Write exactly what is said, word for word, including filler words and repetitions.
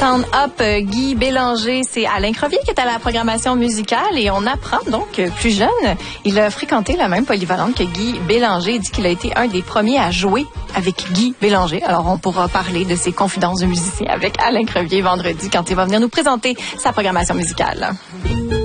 Stand Up, euh, Guy Bélanger, c'est Alain Crevier qui est à la programmation musicale et on apprend donc euh, plus jeune, il a fréquenté la même polyvalente que Guy Bélanger. Il dit qu'il a été un des premiers à jouer avec Guy Bélanger. Alors on pourra parler de ses confidences de musicien avec Alain Crevier vendredi quand il va venir nous présenter sa programmation musicale.